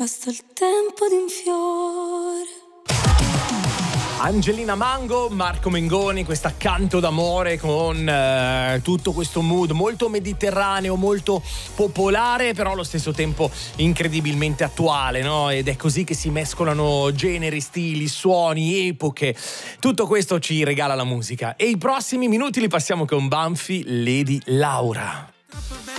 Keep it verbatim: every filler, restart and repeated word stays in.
basta il tempo di un fiore. Angelina Mango, Marco Mengoni, questo accanto d'amore con eh, tutto questo mood molto mediterraneo, molto popolare, però allo stesso tempo incredibilmente attuale, no? Ed è così che si mescolano generi, stili, suoni, epoche. Tutto questo ci regala la musica. E i prossimi minuti li passiamo con Banfi, Lady Laura.